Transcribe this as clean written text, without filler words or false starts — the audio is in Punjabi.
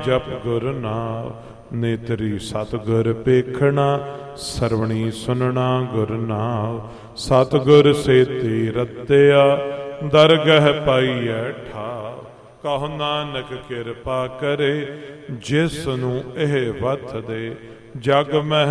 ਜਪ ਗੁਰ ਨਾਮ। ਨੇਤਰੀ ਸਤਿਗੁਰ ਪੇਖਣਾ, ਸਰਵਣੀ ਸੁਨਣਾ ਗੁਰ ਨਾਮ। ਸਤਿਗੁਰ ਸੇਤੀ ਰਤਿਆ, ਦਰਗਹ ਪਾਈਐ ਠਾਵ। ਕਹੋ ਨਾਨਕ ਕਿਰਪਾ ਕਰੇ, ਜਿਸ ਨੂੰ ਇਹ ਵਤ ਦੇ। ਜਗ ਮਹਿ